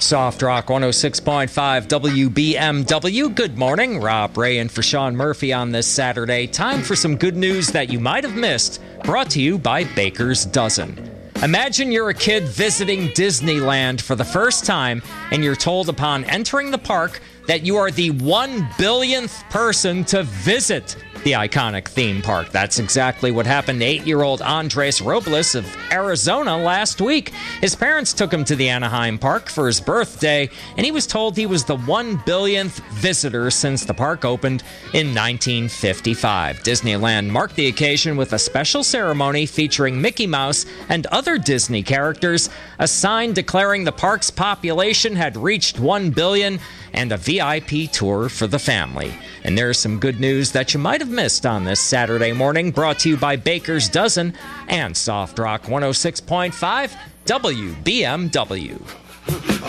Soft Rock 106.5 WBMW. Good morning. Rob Ray in for Sean Murphy on this Saturday. Time for some good news that you might have missed. Brought to you by Baker's Dozen. Imagine you're a kid visiting Disneyland for the first time and you're told upon entering the park that you are the 1 billionth person to visit the iconic theme park. That's exactly what happened to 8-year-old Andres Robles of Arizona last week. His parents took him to the Anaheim Park for his birthday, and he was told he was the 1 billionth visitor since the park opened in 1955. Disneyland marked the occasion with a special ceremony featuring Mickey Mouse and other Disney characters, a sign declaring the park's population had reached 1 billion, and a VIP tour for the family. And there's some good news that you might have missed on this Saturday morning, brought to you by Baker's Dozen and Soft Rock 106.5 WBMW.